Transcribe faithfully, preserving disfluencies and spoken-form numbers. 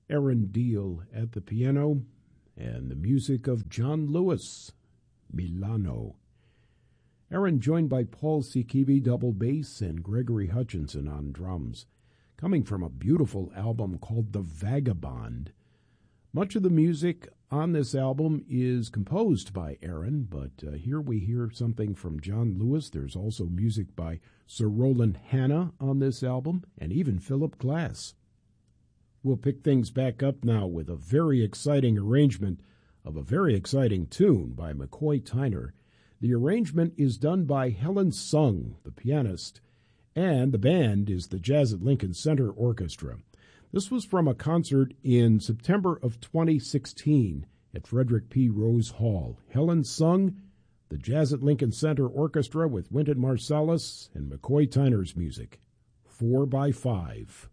Aaron Deal at the piano, and the music of John Lewis, Milano. Aaron joined by Paul Sikivi double bass and Gregory Hutchinson on drums, coming from a beautiful album called The Vagabond. Much of the music on this album is composed by Aaron, but uh, here we hear something from John Lewis. There's also music by Sir Roland Hanna on this album, and even Philip Glass. We'll pick things back up now with a very exciting arrangement of a very exciting tune by McCoy Tyner. The arrangement is done by Helen Sung, the pianist, and the band is the Jazz at Lincoln Center Orchestra. This was from a concert in September of twenty sixteen at Frederick P. Rose Hall. Helen Sung, the Jazz at Lincoln Center Orchestra with Wynton Marsalis and McCoy Tyner's music. Four by Five.